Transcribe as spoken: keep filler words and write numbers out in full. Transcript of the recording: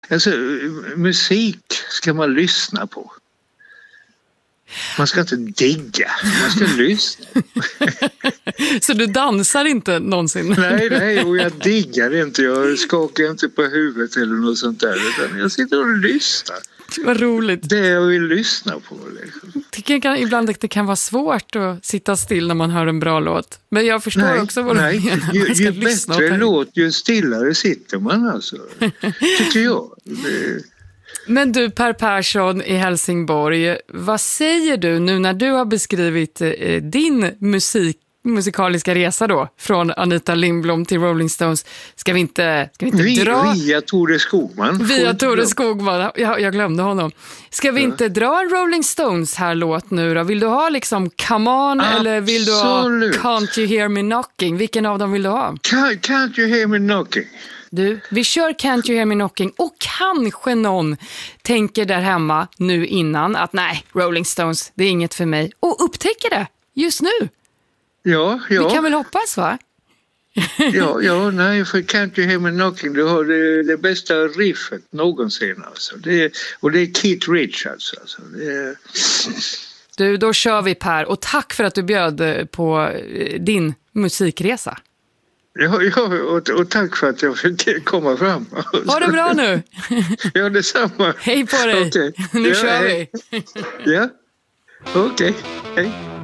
Alltså, musik ska man lyssna på. Man ska inte digga, man ska lyssna. Så du dansar inte någonsin? Nej, nej, och jag diggar inte. Jag skakar inte på huvudet eller något sånt där. Utan jag sitter och lyssnar. Vad roligt. Det jag vill lyssna på. Liksom. Jag kan, ibland det kan vara svårt att sitta still när man hör en bra låt. Men jag förstår nej, också vad nej. du menar. Ju, ju bättre låt, ju stillare sitter man alltså. Tycker jag. Det... Men du, Per Persson i Helsingborg, vad säger du nu när du har beskrivit eh, din musik, musikaliska resa då från Anita Lindblom till Rolling Stones? Ska vi inte, ska vi inte via, dra... Via Tore Skogman. Via Tore Skogman, jag, jag glömde honom. Ska vi ja. inte dra en Rolling Stones här låt nu då? Vill du ha liksom Come On Absolut. Eller vill du ha Can't You Hear Me Knocking? Vilken av dem vill du ha? Can't, can't You Hear Me Knocking? Du, vi kör Can't You Hear Me Knocking och kanske någon tänker där hemma nu innan att nej, Rolling Stones, det är inget för mig. Och upptäcker det just nu. Ja, ja. Vi kan väl hoppas, va? ja, ja, nej, för Can't You Hear Me Knocking, du har det, det bästa riffet någonsin alltså. Det är, och det är Keith Richards alltså. Det är... Du, då kör vi Per och tack för att du bjöd på din musikresa. Ja, ja och, och tack för att jag fick komma fram. Ha det bra nu. Ja, detsamma. Hej på dig. Okay. Nu ja, kör hej. vi. Ja, okej. Okay. Hej.